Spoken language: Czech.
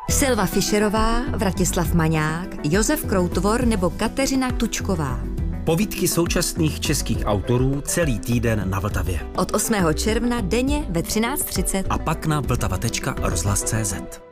Silva Fischerová, Vratislav Maňák, Josef Kroutvor nebo Kateřina Tučková. Povídky současných českých autorů celý týden na Vltavě. Od 8. června denně ve 13:30. A pak na vltava.rozhlas.cz.